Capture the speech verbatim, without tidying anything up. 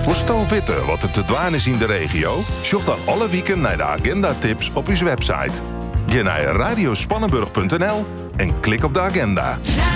Woest witte wat er te dwaan is in de regio? Zoek dan alle weken naar de agenda-tips op uw website. Ga naar radiospannenburg punt n l en klik op de agenda.